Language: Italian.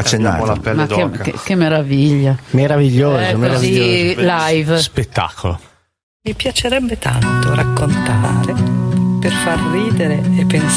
Abbiamo la pelle d'oca. Che meraviglia. Meraviglioso, così live. Spettacolo. Mi piacerebbe tanto raccontare per far ridere e pensare